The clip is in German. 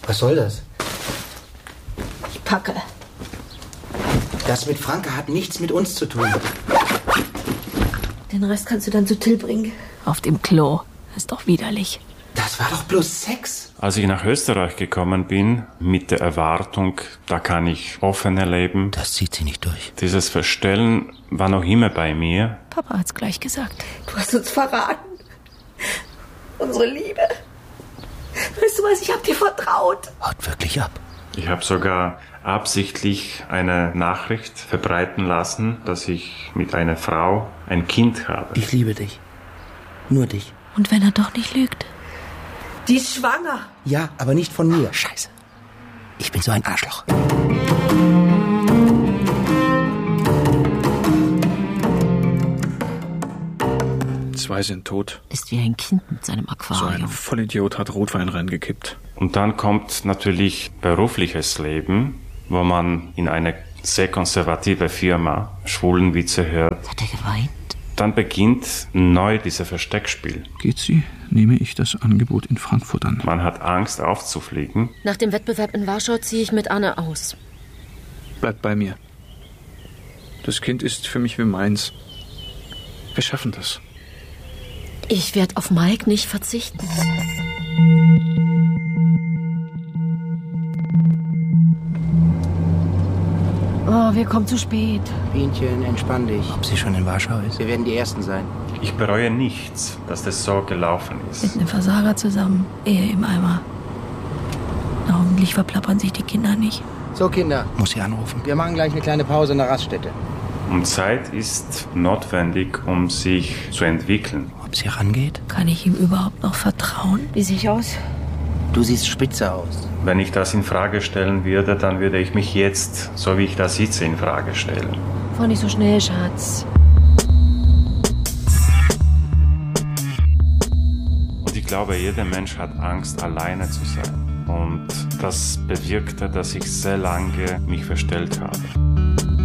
Was soll das? Ich packe. Das mit Franke hat nichts mit uns zu tun. Den Rest kannst du dann zu Till bringen. Auf dem Klo. Ist doch widerlich. Das war doch bloß Sex. Als ich nach Österreich gekommen bin, mit der Erwartung, da kann ich offener leben. Das zieht sie nicht durch. Dieses Verstellen war noch immer bei mir. Papa hat's gleich gesagt. Du hast uns verraten. Unsere Liebe. Weißt du was, ich hab dir vertraut. Haut wirklich ab. Ich habe sogar absichtlich eine Nachricht verbreiten lassen, dass ich mit einer Frau ein Kind habe. Ich liebe dich. Nur dich. Und wenn er doch nicht lügt? Die ist schwanger. Ja, aber nicht von mir. Scheiße. Ich bin so ein Arschloch. Zwei sind tot. Ist wie ein Kind mit seinem So Aquarium. ein Vollidiot hat Rotwein reingekippt. Und dann kommt natürlich berufliches Leben, wo man in eine sehr konservative Firma Schwulenwitze hört. Hat er geweint? Dann beginnt neu dieses Versteckspiel. Geht sie, nehme ich das Angebot in Frankfurt an. Man hat Angst aufzufliegen. Nach dem Wettbewerb in Warschau ziehe ich mit Anne aus. Bleib bei mir. Das Kind ist für mich wie meins. Wir schaffen das. Ich werde auf Mike nicht verzichten. Oh, wir kommen zu spät. Bienchen, entspann dich. Ob sie schon in Warschau ist? Wir werden die Ersten sein. Ich bereue nichts, dass das so gelaufen Mit ist. einem Versager zusammen. Ehe im Eimer. Na, hoffentlich verplappern sich die Kinder nicht. So, Kinder. Muss sie anrufen. Wir machen gleich eine kleine Pause in der Raststätte. Und Zeit ist notwendig, um sich zu entwickeln. Ob sie rangeht? Kann ich ihm überhaupt noch vertrauen? Wie sehe ich aus? Du siehst spitze aus. Wenn ich das in Frage stellen würde, dann würde ich mich jetzt, so wie ich da sitze, in Frage stellen. Fahr nicht so schnell, Schatz. Und ich glaube, jeder Mensch hat Angst, alleine zu sein. Und das bewirkte, dass ich sehr lange mich verstellt habe.